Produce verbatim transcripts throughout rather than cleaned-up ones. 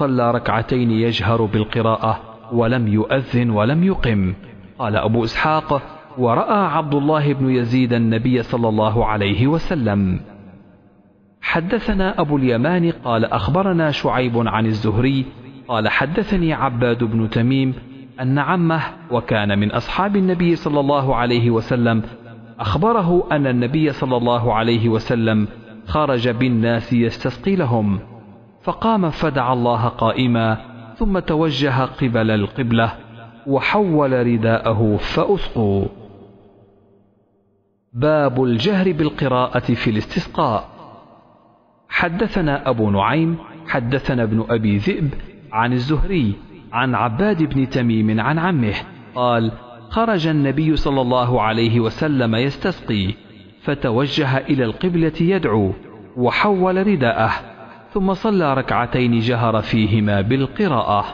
صلى ركعتين يجهر بالقراءة ولم يؤذن ولم يقم. قال أبو إسحاق: ورأى عبد الله بن يزيد النبي صلى الله عليه وسلم. حدثنا أبو اليمان قال أخبرنا شعيب عن الزهري قال حدثني عباد بن تميم أن عمه وكان من أصحاب النبي صلى الله عليه وسلم أخبره أن النبي صلى الله عليه وسلم خرج بالناس يستسقي لهم، فقام فدعا الله قائما ثم توجه قبل القبلة وحول رداءه فأسقوا. باب الجهر بالقراءة في الاستسقاء. حدثنا أبو نعيم حدثنا ابن أبي ذئب عن الزهري عن عباد بن تميم عن عمه قال: خرج النبي صلى الله عليه وسلم يستسقي، فتوجه إلى القبلة يدعو وحول رداءه، ثم صلى ركعتين جهر فيهما بالقراءة.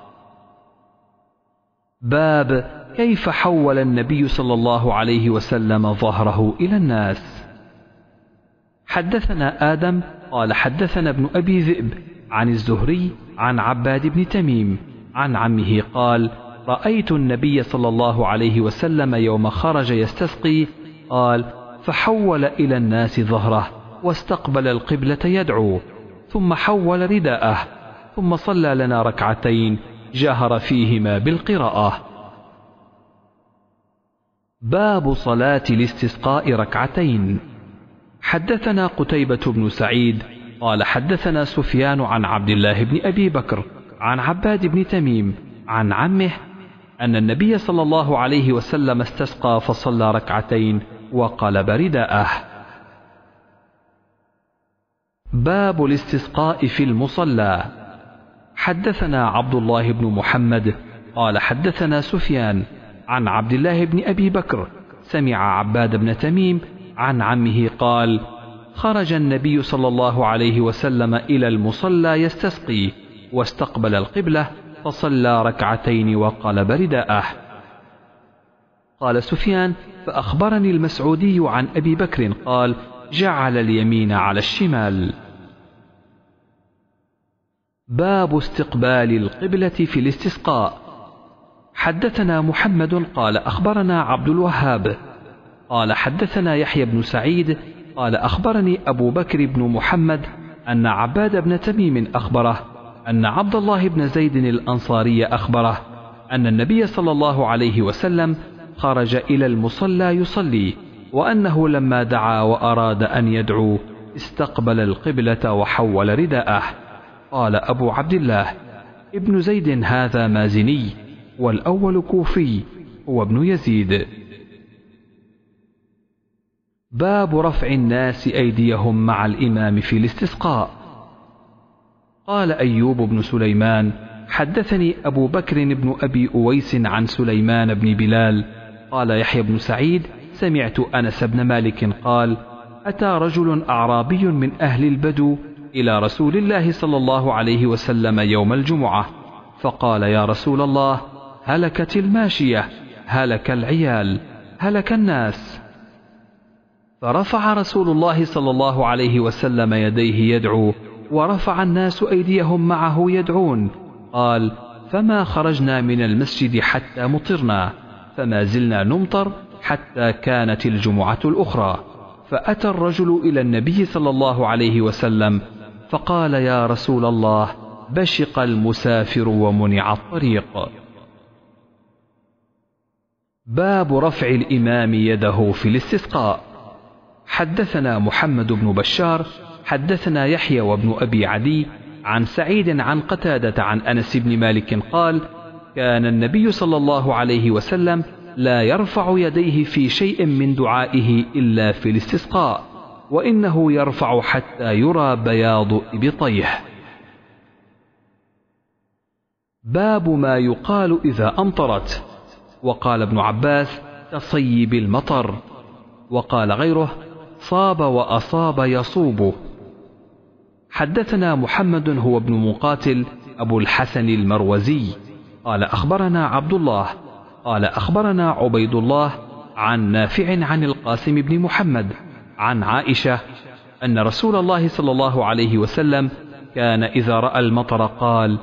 باب كيف حول النبي صلى الله عليه وسلم ظهره إلى الناس. حدثنا آدم قال حدثنا ابن أبي ذئب عن الزهري عن عباد بن تميم عن عمه قال: رأيت النبي صلى الله عليه وسلم يوم خرج يستسقي قال: فحول إلى الناس ظهره واستقبل القبلة يدعو، ثم حول رداءه، ثم صلى لنا ركعتين جهر فيهما بالقراءة. باب صلاة الاستسقاء ركعتين. حدثنا قتيبة بن سعيد قال حدثنا سفيان عن عبد الله بن أبي بكر عن عباد بن تميم عن عمه أن النبي صلى الله عليه وسلم استسقى فصلى ركعتين وقلب رداءه. باب الاستسقاء في المصلى. حدثنا عبد الله بن محمد قال حدثنا سفيان عن عبد الله بن أبي بكر سمع عباد بن تميم عن عمه قال: خرج النبي صلى الله عليه وسلم إلى المصلى يستسقي، واستقبل القبلة فصلى ركعتين وقلب رداءه. قال سفيان: فأخبرني المسعودي عن أبي بكر قال: جعل اليمين على الشمال. باب استقبال القبلة في الاستسقاء. حدثنا محمد قال أخبرنا عبد الوهاب قال حدثنا يحيى بن سعيد قال أخبرني أبو بكر بن محمد أن عباد بن تميم أخبره أن عبد الله بن زيد الأنصاري أخبره أن النبي صلى الله عليه وسلم خرج إلى المصلى يصلي، وأنه لما دعا وأراد أن يدعو استقبل القبلة وحول رداءه. قال أبو عبد الله: ابن زيد هذا مازني، والأول كوفي هو ابن يزيد. باب رفع الناس أيديهم مع الإمام في الاستسقاء. قال أيوب بن سليمان حدثني أبو بكر بن أبي أويس عن سليمان بن بلال قال يحيى بن سعيد سمعت أنس بن مالك قال: أتى رجل أعرابي من أهل البدو إلى رسول الله صلى الله عليه وسلم يوم الجمعة، فقال: يا رسول الله، هلكت الماشية، هلك العيال، هلك الناس. فرفع رسول الله صلى الله عليه وسلم يديه يدعو، ورفع الناس أيديهم معه يدعون. قال: فما خرجنا من المسجد حتى مطرنا، فما زلنا نمطر حتى كانت الجمعة الأخرى. فأتى الرجل إلى النبي صلى الله عليه وسلم فقال: يا رسول الله، بشق المسافر ومنع الطريق. باب رفع الإمام يده في الاستسقاء. حدثنا محمد بن بشار حدثنا يحيى وابن أبي عدي عن سعيد عن قتادة عن أنس بن مالك قال: كان النبي صلى الله عليه وسلم لا يرفع يديه في شيء من دعائه إلا في الاستسقاء، وإنه يرفع حتى يرى بياض إبطيه. باب ما يقال إذا أمطرت. وقال ابن عباس: تصيب المطر. وقال غيره: صاب وأصاب يصوب. حدثنا محمد هو ابن مقاتل أبو الحسن المروزي قال أخبرنا عبد الله قال أخبرنا عبيد الله عن نافع عن القاسم بن محمد عن عائشة أن رسول الله صلى الله عليه وسلم كان إذا رأى المطر قال: